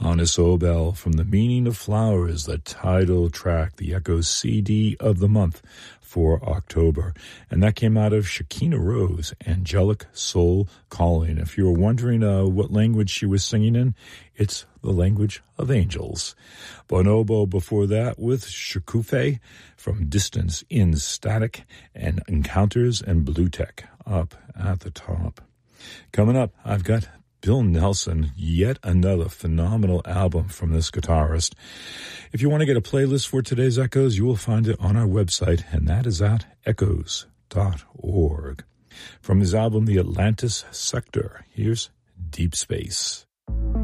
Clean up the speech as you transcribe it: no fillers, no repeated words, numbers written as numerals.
Hannes Obel from The Meaning of Flowers, the title track, the Echoes CD of the month for October. And that came out of Shekinah Rose, Angelic Soul Calling. If you were wondering what language she was singing in, it's the language of angels. Bonobo before that with Shikufe from Distance in Static, and Encounters and Blue Tech up at the top. Coming up, I've got Bill Nelson, yet another phenomenal album from this guitarist. If you want to get a playlist for today's Echoes, you will find it on our website, and that is at echoes.org. From his album, The Atlantis Sector, here's Deep Space.